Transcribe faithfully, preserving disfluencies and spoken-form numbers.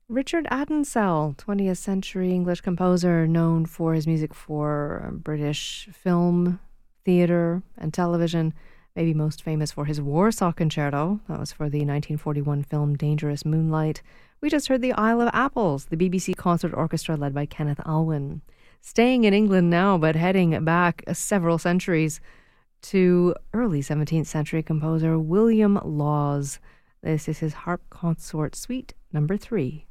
Richard Addinsell, twentieth century English composer known for his music for British film, theatre, and television. Maybe most famous for his Warsaw Concerto. That was for the nineteen forty-one film Dangerous Moonlight. We just heard the Isle of Apples, the B B C Concert Orchestra led by Kenneth Alwyn. Staying in England now, but heading back several centuries to early seventeenth century composer William Laws. This is his Harp Consort Suite number three.